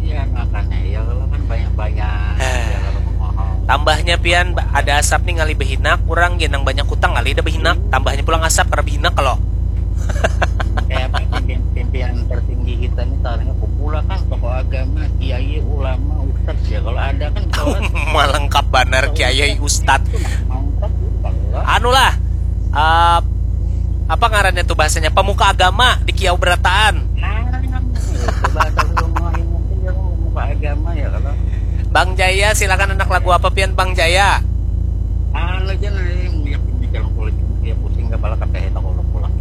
ya makanya ya kalau kan banyak-banyak ya kalau mau Tambahnya pian ada asap nih ngali behinak, kurang genang banyak utang ngali ada behinak, tambahnya pulang asap karena behinak kalau. kayak apa pimpinan tertinggi kita nih taruhnya populer kan tokoh agama kiai ulama ustadz ya kalau ada kan kalau Malengkap banar kiai ustad. mantap kalau Anu lah, eh, apa ngarannya tuh bahasanya pemuka agama di Kiau Berataan. nah itu bahasa rumah yang mungkin ya muka agama ya kalau Bang Jaya silakan anak lagu apa pian Bang Jaya? anu aja nih yakin di dalam politik dia pusing kepala KPH tak kalau pulang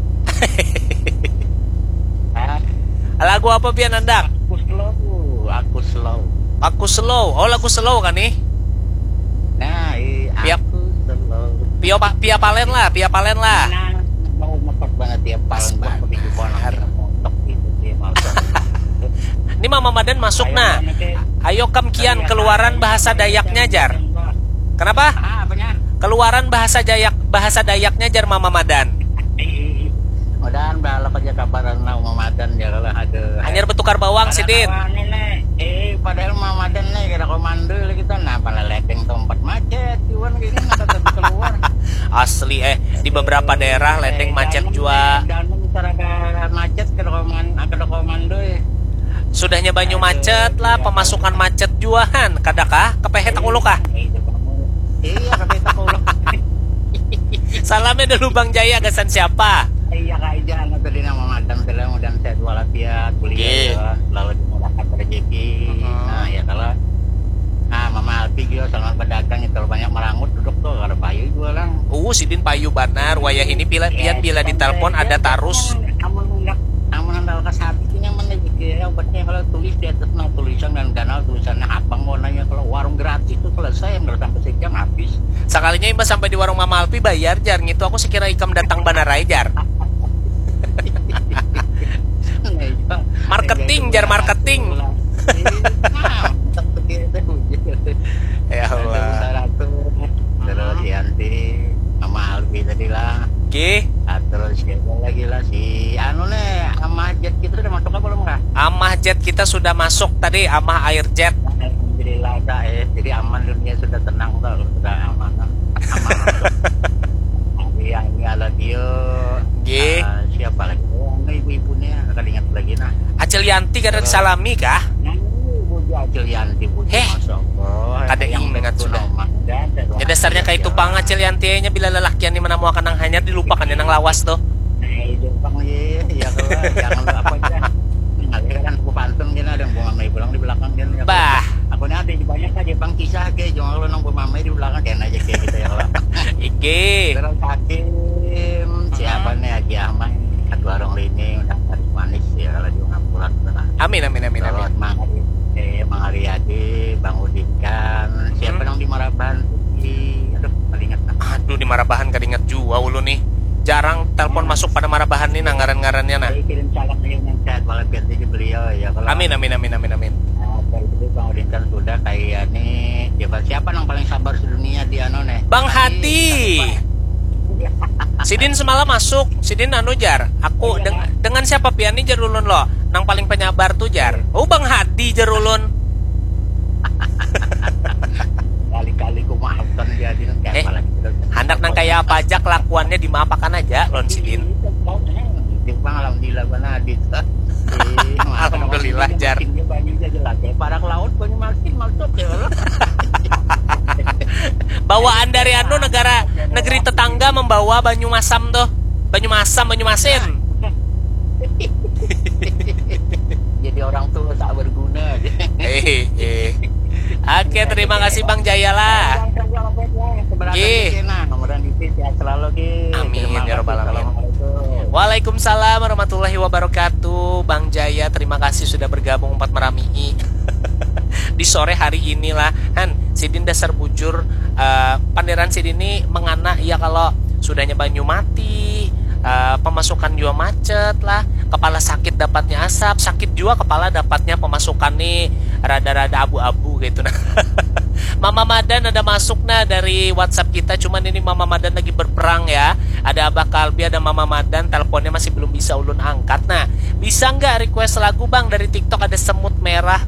ah Lagu apa pian Anda? aku slow Aku slow. Oh lagu slow kan nih? nah Piap. aku slow Pia Palen lah, Pia Palen lah. nah mau mepet banget tiap paling buat petinju konon montok gitu dia mau Ini Mama Madan masuk nah. Ayo kam kian keluaran bahasa Dayaknya jar. Kenapa? apanya Keluaran bahasa Dayaknya jar Mama Madan. mudahan balap aja kabaran lah Mamadan ya kalau ada Hanyar bertukar bawang Sidin. Padahal Mamadan nih kira komando kita nah pada leteng tempat macet cuman gini nggak tetap keluar Asli di beberapa daerah leteng macet jua. dan cara macet kira komando ya Sudahnya banyu macet lah, pemasukan macet juahan. Kadakah kepehet aku luka. iya kita pulang Salamnya dulu Bang Jaya gasan siapa? iya kak Ijan tadi nama madam telah mudah sehat walafiat kuliah ya, lalu dimudahkan rezeki nah ya kalau Mama Alfi juga selamat berdagang itu banyak merangut duduk tuh kalau payu jualan Sidin payu banar wayah ini pian bila ditelepon ada tarus. amun andal kasabi yang mana jika obatnya kalau tulis di atas tulisan dan kanal tulisannya abang mau nanya kalau warung gratis itu selesai nggak sampai sejam habis Sekalinya imbas sampai di warung Mama Alfi bayar jar gitu aku sekira ikam datang banarai jar. Marketing jar marketing. Ya Allah. Terus Yanti Mama Alfi tadi lah. Oke. Terus siapa lagi lah si anu nih Amah Jet kita udah masuk apa belum kah? Amah jet kita sudah masuk tadi Amah air jet. Alhamdulillah dah jadi aman dunia sudah tenang tuh sudah aman aman. Yang ala dia. Oke. Siapa lagi? Oh, ibu-ibunya akan ingat lagi nah. Acil Yanti kada salami kah? Acil Yanti Kada ingat sudah. Ya dasarnya kayak itu pang Acil Yanti nya bila lelakian di mana mau akan nang hanyar dilupakan nang lawas tuh. Itu pang ya kalau jangan apa aja. Kan aku pantun gini ada yang bunga mai pulang di belakang dia. Bah. Aku nih ada banyak aja bang kisah kayak jangan lo nang bunga mai di belakang kayak aja kayak gitu ya lah. Iki. Terus Hakim siapa nih Haji Ahmad satu warung ini udah manis ya kalau di Ngapurat. Amin amin amin amin. Mang Ariyadi, Bang Udinkan, siapa yang di Marabahan? Aduh, paling ingat. Aduh di Marabahan kada ingat jua ulu nih. Jarang telepon masuk pada Marabahan nih ngaran-ngarannya nah. Saya kirim salam yang sehat walafiat jadi beliau ya kalau. Amin amin amin amin amin. Dari itu Bang Udinkan sudah kayak nih siapa yang paling sabar sedunia di anu nih? Bang Hadi. Sidin semalam masuk, Sidin anu jar. Aku dengan siapa pian nih jar ulun lo? Nang paling penyabar tuh jar. Oh Bang Hadi jar ulun. Kali-kali ku maafkan dia di kayak malah gitu. Hendak nang kayak pajak lakuannya dimaafkan aja lon Sidin. Bang alhamdulillah benar Hadi. Alhamdulillah jar. Para laut banyak masuk ya. Bawaan dari anu negeri tetangga membawa Banyu Masam tuh. Banyu Masam, Banyu Masin. Jadi orang tua tak berguna. Oke, terima kasih Bang Jaya lah. Amin ya robbal alamin. Waalaikumsalam warahmatullahi wabarakatuh. Bang Jaya, terima kasih sudah bergabung empat meramihi di sore hari inilah. Han, Sidin dasar bujur panderan Sidin ini mengana ya kalau sudahnya banyu mati, pemasukan juga macet lah, kepala sakit dapatnya asap, sakit juga kepala dapatnya pemasukan nih rada-rada abu-abu gitu nah. Mama Madan ada masuk nah dari WhatsApp kita, cuman ini Mama Madan lagi berperang ya. Ada Abah Kalbi, ada Mama Madan, teleponnya masih belum bisa ulun angkat. Nah, bisa nggak request lagu Bang dari TikTok ada semut merah